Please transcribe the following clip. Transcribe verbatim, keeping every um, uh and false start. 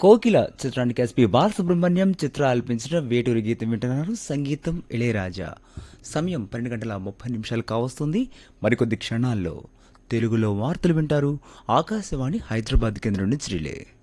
కోకిల చిత్రానికి ఎస్పి బాలసుబ్రహ్మణ్యం చిత్ర ఆలపించిన వేటూరి గీతం వింటున్నారు. సంగీతం ఇళయరాజా. సమయం పన్నెండు గంటల ముప్పై నిమిషాలు కావస్తుంది. మరికొద్ది క్షణాల్లో తెలుగులో వార్తలు వింటారు. ఆకాశవాణి హైదరాబాద్ కేంద్రం నుంచి రిలే.